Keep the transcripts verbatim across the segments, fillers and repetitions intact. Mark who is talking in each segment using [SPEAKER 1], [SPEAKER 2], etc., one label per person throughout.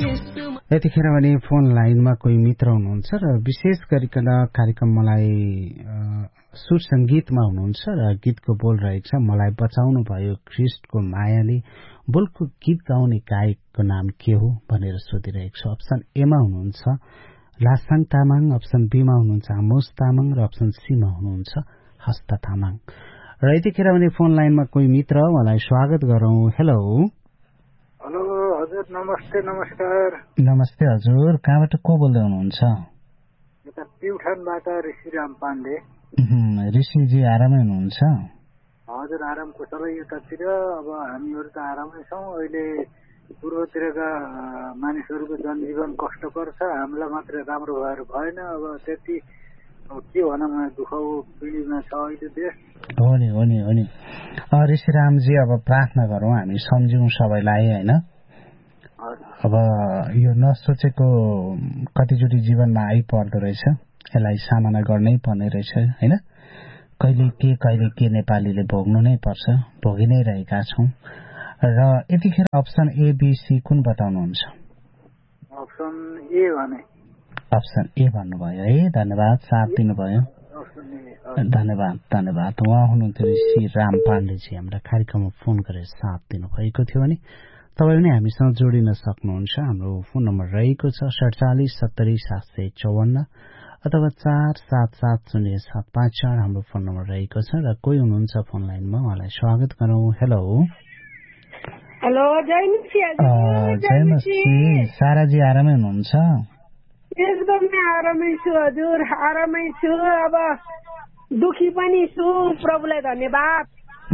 [SPEAKER 1] यतिखेर भने फोन लाइनमा कोही मित्र हुनुहुन्छ र विशेष गरिकन कार्यक्रम मलाई सुर संगीतमा हुनुहुन्छ र गीतको बोल रहेको छ मलाई बचाउनु भयो ख्रिस्टको मायाले। बोलको गीत गाउने गायकको नाम के हो भनेर सोधिरहेको छु। अप्सन एमा हुनुहुन्छ लासाङ तामाङ, अप्सन बीमा हुनुहुन्छ आमोस तामाङ र अप्सन सीमा हुनुहुन्छ हस्ता तामाङ। र यतिखेर भने फोन लाइनमा कोही मित्र उहाँलाई स्वागत गरौं। हेलो
[SPEAKER 2] हेलो हजुर, नमस्ते। नमस्कार।
[SPEAKER 1] नमस्ते हजुर, कहाँबाट को बोल्दै हुनुहुन्छ?
[SPEAKER 2] यता प्युठानबाट ऋषिराम पाण्डे।
[SPEAKER 1] ऋषिजी आरामै हुनुहुन्छ?
[SPEAKER 2] हजुर, आराम कुशलै यतातिर। अब हामीहरू त आरामै छौँ। अहिले पूर्वतिरका मानिसहरूको जनजीवन कष्टकर छ, हामीलाई मात्र राम्रो भएर भएन। अब त्यति के भनौँ, दुःख पिँढीमा छ अहिले देश।
[SPEAKER 1] हो नि हो नि हो नि ऋषिरामजी, अब प्रार्थना गरौँ, हामी सम्झौँ सबैलाई होइन। अब यो नसोचेको कतिचोटि जीवनमा आइपर्दो रहेछ, यसलाई सामना गर्नै पर्ने रहेछ होइन। कहिले के कहिले के नेपालीले भोग्नु नै पर्छ, भोगि नै रहेका छौँ। र यतिखेर अप्सन एबिसी कुन बताउनुहुन्छ?
[SPEAKER 2] अप्सन ए भने।
[SPEAKER 1] अप्सन ए भन्नुभयो है, धन्यवाद, साथ दिनुभयो। धन्यवाद धन्यवाद। उहाँ हुनुहुन्थ्यो ऋषि राम पाण्डेजी, हाम्रा कार्यक्रममा फोन गरेर साथ दिनुभएको थियो भने तपाईँ पनि हामीसँग जोडिन सक्नुहुन्छ। हाम्रो फोन नम्बर रहेको छ सडचालिस सत्तरी सात सय चौवन्न अथवा चार सात सात शून्य सात पाँच चार हाम्रो फोन नम्बर रहेको छ। र कोही हुनुहुन्छ फोन लाइनमा, उहाँलाई स्वागत गरौँ। Hello
[SPEAKER 3] hello,
[SPEAKER 1] जयमसी। साराजी आरामै हुनुहुन्छ?
[SPEAKER 3] एकदमै आरामै छु हजुर, आरामै छु। अब दुखी पनि छु, प्रभुलाई धन्यवाद।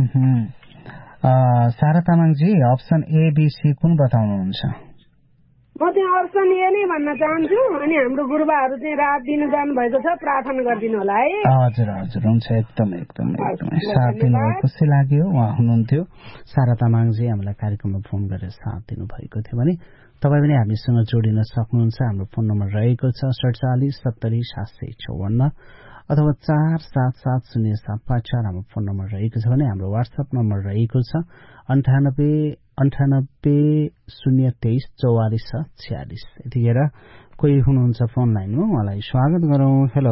[SPEAKER 1] सारा तामाङजी, अप्सन एबिसी कुन बताउनुहुन्छ?
[SPEAKER 3] म चाहिँ अप्सन ए नै भन्न चाहन्छु। अनि हाम्रो गुरुबाहरू चाहिँ रात दिन जानुभएको छ, प्रार्थना गरिदिनु होला है।
[SPEAKER 1] हजुर हजुर, हुन्छ, एकदम एकदम एकदमै साथ दिनुभयो, खुसी लाग्यो। उहाँ हुनुहुन्थ्यो सारा तामाङजी, हामीलाई कार्यक्रममा फोन गरेर साथ दिनुभएको थियो भने तपाईँ पनि हामीसँग जोडिन सक्नुहुन्छ। हाम्रो फोन नम्बर रहेको छ सडचालिस सत्तरी सात सय चौवन्न अथवा चार सात सात शून्य सात पाँच चार हाम्रो फोन नम्बर रहेको छ भने हाम्रो वाट्सएप नम्बर रहेको छ अन्ठानब्बे अन्ठानब्बे शून्य तेइस चौवालिस छ छ्यालिस। यतिखेर कोही हुनुहुन्छ फोन लाइनमा, उहाँलाई स्वागत गरौँ। हेलो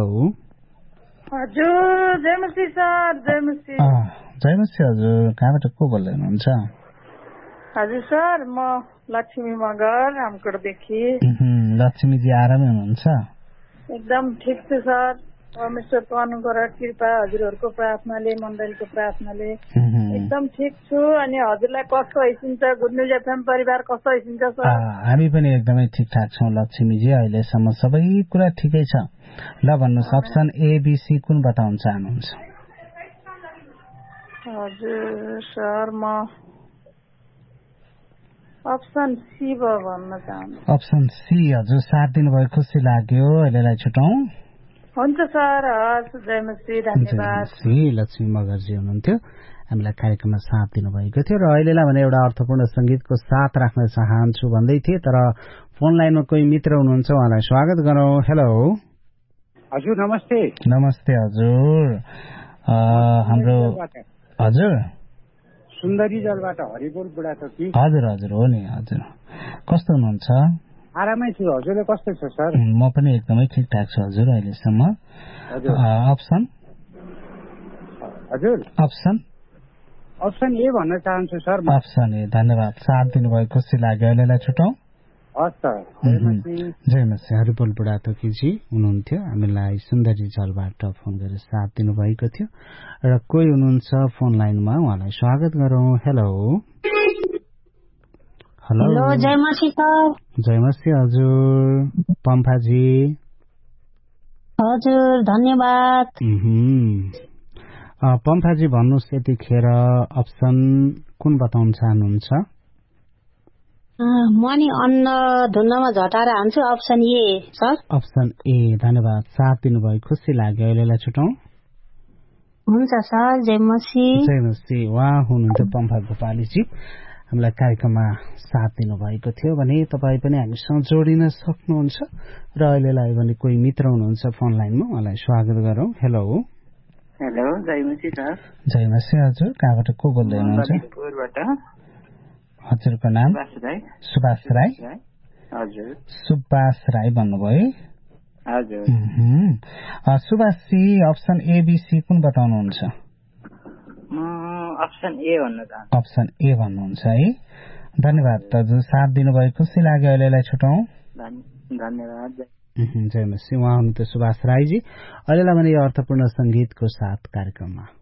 [SPEAKER 3] हजुर, जयमसी सर। जयमसी।
[SPEAKER 1] जयमसी हजुर, कहाँबाट को बोल्दै हुनुहुन्छ?
[SPEAKER 3] हजुर सर, म लक्ष्मी मगर, रामकोटदेखि।
[SPEAKER 1] लक्ष्मीजी आरामै हुनुहुन्छ?
[SPEAKER 3] एकदम ठिक छु सर, परमेश्वर पाउनुको कृपा, हजुरहरूको प्रार्थनाले, मण्डलीको प्रार्थनाले एकदम ठिक छु। अनि हजुरलाई कस्तो हैसिन्छ, गुड न्युज एफएम परिवार कस्तो हैसिन्छ सर?
[SPEAKER 1] हामी पनि एकदमै ठिकठाक छौँ लक्ष्मीजी, अहिलेसम्म सबै कुरा ठिकै छ। ल भन्नुहोस्, अप्सन एबिसी कुन बताउन चाहनुहुन्छ?
[SPEAKER 3] हजुर सर, म अप्सन सी भन्न चाहन्छु।
[SPEAKER 1] Option C. हजुर, साथ दिनुभयो, खुसी लाग्यो। अहिलेलाई छुटौँ।
[SPEAKER 3] हुन्छ सर, हस्, जयमसी, धन्यवाद।
[SPEAKER 1] लक्ष्मी मगरजी हुनुहुन्थ्यो, हामीलाई कार्यक्रममा साथ दिनुभएको थियो। र अहिलेलाई भने एउटा अर्थपूर्ण संगीतको साथ राख्न चाहन्छु भन्दै थिए, तर फोन लाइनमा कोही मित्र हुनुहुन्छ, उहाँलाई स्वागत गरौँ। हेलो
[SPEAKER 2] हजुर, नमस्ते।
[SPEAKER 1] नमस्ते हजुर, हाम्रो हजुर
[SPEAKER 2] सुन्दरी जलबाट हरिबोल बुढा थोकी।
[SPEAKER 1] हजुर हजुर, हो नि हजुर, कस्तो हुनुहुन्छ?
[SPEAKER 2] आरामै छु, हजुरले कस्तो छ सर?
[SPEAKER 1] म पनि एकदमै ठिकठाक छु हजुर, अहिलेसम्म। अप्सन
[SPEAKER 2] हजुर
[SPEAKER 1] अप्सन
[SPEAKER 2] अप्सन ए भन्न चाहन्छु सर।
[SPEAKER 1] अप्सन ए, धन्यवाद, साथ दिनुभयो, खुसी लाग्यो। अहिलेलाई छुटौँ।
[SPEAKER 2] हस् सर।
[SPEAKER 1] जयमसी। हरिबोल बुढा थोकीजी हुनुहुन्थ्यो, हामीलाई सुन्दरी जलबाट फोन गरेर साथ दिनुभएको थियो। र कोही हुनुहुन्छ फोन लाइनमा, उहाँलाई स्वागत गरौँ। Hello hello,
[SPEAKER 4] जयमसी sir.
[SPEAKER 1] जयमसी हजुर, पम्फाजी।
[SPEAKER 4] हजुर, धन्यवाद।
[SPEAKER 1] पम्फाजी भन्नुहोस्, यतिखेर अप्सन कुन बताउन चाहनुहुन्छ?
[SPEAKER 4] म नि अन्न धुन्नमा झटाएर हान्छु, option A sir.
[SPEAKER 1] Option A, धन्यवाद, साथ दिनुभयो, खुसी लाग्यो। अहिलेलाई छुटौँ।
[SPEAKER 4] हुन्छ सर, जयमसी।
[SPEAKER 1] जयमसी। उहाँ हुनुहुन्थ्यो पम्फा गोपालीजी, हामीलाई कार्यक्रममा साथ दिनुभएको थियो भने तपाईँ पनि हामीसँग जोडिन सक्नुहुन्छ। र अहिलेलाई भने कोही मित्र हुनुहुन्छ फोन लाइनमा, उहाँलाई स्वागत गरौँ। Hello
[SPEAKER 5] hello, जयमसी sir.
[SPEAKER 1] जयमसी हजुर, कहाँबाट को बोल्दै हुनुहुन्छ? हजुरको नाम? सुभाष राई।
[SPEAKER 5] हजुर
[SPEAKER 1] सुभाष राई भन्नुभयो है?
[SPEAKER 5] हजुर
[SPEAKER 1] सुभाषजी अप्सन एबिसी कुन बताउनुहुन्छ?
[SPEAKER 5] अप्सन ए भन्न चाहन्छु।
[SPEAKER 1] अप्सन ए भन्नुहुन्छ है। धन्यवाद दाजु, साथ दिनुभयो, खुसी लाग्यो। अहिलेलाई छुटौँ।
[SPEAKER 5] धन्यवाद।
[SPEAKER 1] जय मसी। उहाँ हुनुहुन्थ्यो सुभाष राईजी। अहिलेलाई भने यो अर्थपूर्ण संगीतको साथ कार्यक्रममा